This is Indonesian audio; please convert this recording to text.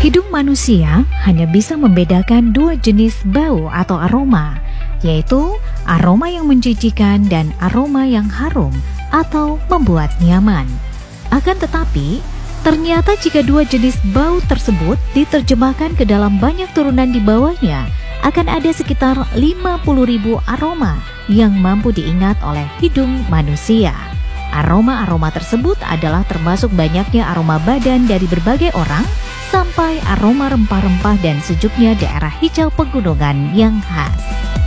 Hidung manusia hanya bisa membedakan dua jenis bau atau aroma, yaitu aroma yang menjijikan dan aroma yang harum atau membuat nyaman. Akan tetapi, ternyata jika dua jenis bau tersebut diterjemahkan ke dalam banyak turunan di bawahnya, akan ada sekitar 50.000 aroma yang mampu diingat oleh hidung manusia. Aroma-aroma tersebut adalah termasuk banyaknya aroma badan dari berbagai orang, sampai aroma rempah-rempah dan sejuknya daerah hijau pegunungan yang khas.